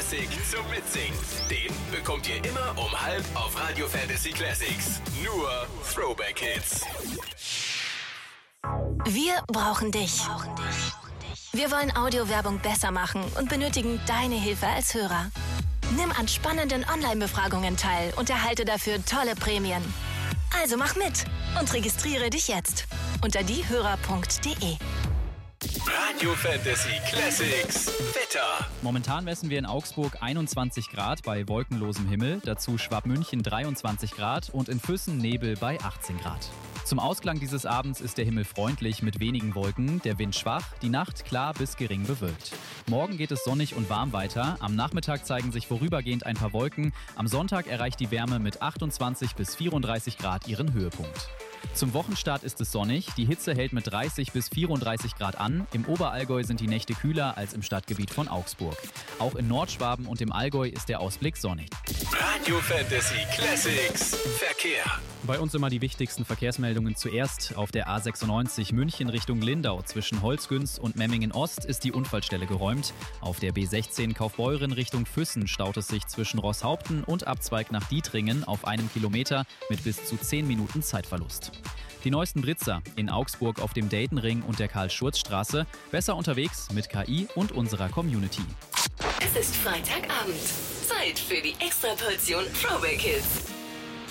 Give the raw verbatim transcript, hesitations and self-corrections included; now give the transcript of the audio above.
Klassik zum Mitsingen. Den bekommt ihr immer um halb auf Radio Fantasy Classics. Nur Throwback Hits. Wir brauchen dich. Wir wollen Audiowerbung besser machen und benötigen deine Hilfe als Hörer. Nimm an spannenden Online-Befragungen teil und erhalte dafür tolle Prämien. Also mach mit und registriere dich jetzt unter diehörer punkt de. Radio Fantasy Classics Wetter. Momentan messen wir in Augsburg einundzwanzig Grad bei wolkenlosem Himmel, dazu Schwabmünchen dreiundzwanzig Grad und in Füssen Nebel bei achtzehn Grad. Zum Ausklang dieses Abends ist der Himmel freundlich mit wenigen Wolken, der Wind schwach, die Nacht klar bis gering bewölkt. Morgen geht es sonnig und warm weiter, am Nachmittag zeigen sich vorübergehend ein paar Wolken, am Sonntag erreicht die Wärme mit achtundzwanzig bis vierunddreißig Grad ihren Höhepunkt. Zum Wochenstart ist es sonnig, die Hitze hält mit dreißig bis vierunddreißig Grad an, im Oberallgäu sind die Nächte kühler als im Stadtgebiet von Augsburg. Auch in Nordschwaben und im Allgäu ist der Ausblick sonnig. Radio Fantasy Classics Verkehr. Bei uns immer die wichtigsten Verkehrsmeldungen zuerst. Auf der A sechsundneunzig München Richtung Lindau zwischen Holzgünz und Memmingen Ost ist die Unfallstelle geräumt. Auf der B sechzehn Kaufbeuren Richtung Füssen staut es sich zwischen Rosshaupten und Abzweig nach Dietringen auf einem Kilometer mit bis zu zehn Minuten Zeitverlust. Die neuesten Blitzer in Augsburg auf dem Daytonring und der Karl-Schurz-Straße. Besser unterwegs mit K I und unserer Community. Es ist Freitagabend. Zeit für die Extraportion Throwback Hits.